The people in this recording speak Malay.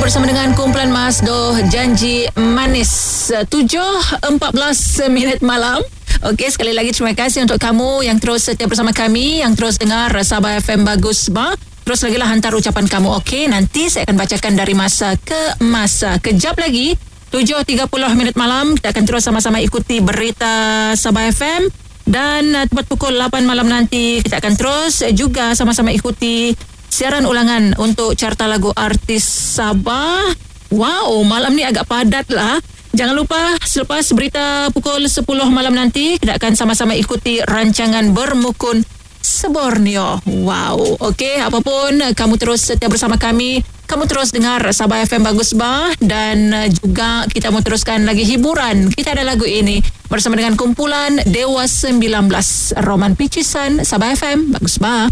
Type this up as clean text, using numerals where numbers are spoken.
bersama dengan kumpulan Masdo Janji Manis 7.14 minit malam. Okey, sekali lagi terima kasih untuk kamu yang terus setia bersama kami, yang terus dengar Sabah FM Bagus Bah. Terus lagi lah hantar ucapan kamu. Okey, nanti saya akan bacakan dari masa ke masa. Kejap lagi 7.30 minit malam kita akan terus sama-sama ikuti berita Sabah FM. Dan tepat pukul 8 malam nanti kita akan terus juga sama-sama ikuti siaran ulangan untuk carta lagu artis Sabah. Wow, malam ni agak padat lah. Jangan lupa selepas berita pukul 10 malam nanti kita akan sama-sama ikuti rancangan Bermukun Seborneo. Wow, okey, apapun kamu terus setia bersama kami. Kamu terus dengar Sabah FM Bagus Bah. Dan juga kita mau teruskan lagi hiburan. Kita ada lagu ini bersama dengan kumpulan Dewa 19, Roman Picisan, Sabah FM Bagus Bah.